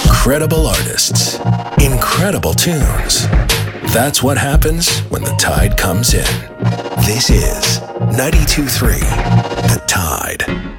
Credible artists, incredible tunes. That's what happens when the Tide comes in. This is 92.3 The Tide.